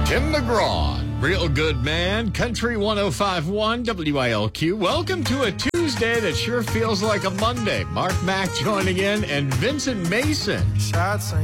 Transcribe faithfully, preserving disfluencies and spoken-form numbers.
Tim McGraw, real good man, Country one oh five point one W I L Q. Welcome to a Tuesday that sure feels like a Monday. Mark Mack joining in and Vincent Mason. Shots